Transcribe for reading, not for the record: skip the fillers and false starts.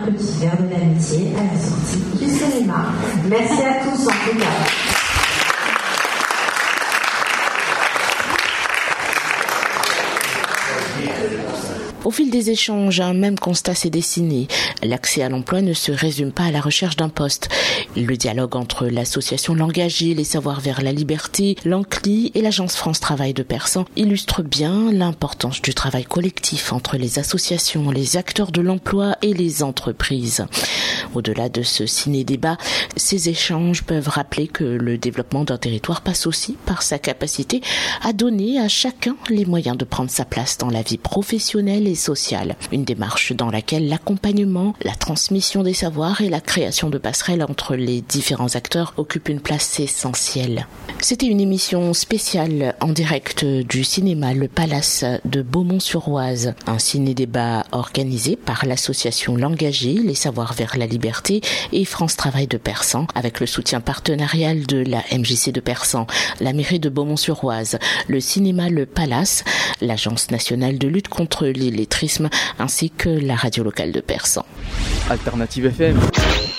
petit verre de l'amitié à la sortie du cinéma. Merci à tous en tout cas. Au fil des échanges, un même constat s'est dessiné. L'accès à l'emploi ne se résume pas à la recherche d'un poste. Le dialogue entre l'association L'Engagé, les Savoirs vers la Liberté, l'Ancli et l'agence France Travail de Persan illustre bien l'importance du travail collectif entre les associations, les acteurs de l'emploi et les entreprises. Au-delà de ce ciné-débat, ces échanges peuvent rappeler que le développement d'un territoire passe aussi par sa capacité à donner à chacun les moyens de prendre sa place dans la vie professionnelle et sociale. Une démarche dans laquelle l'accompagnement, la transmission des savoirs et la création de passerelles entre les différents acteurs occupent une place essentielle. C'était une émission spéciale en direct du cinéma Le Palace de Beaumont-sur-Oise, un ciné-débat organisé par l'association L'Engagé, les Savoirs vers la Liberté et France Travail de Persan, avec le soutien partenarial de la MJC de Persan, la mairie de Beaumont-sur-Oise, le cinéma Le Palace, l'Agence nationale de lutte contre l'illettrisme ainsi que la radio locale de Persan. Alternative FM.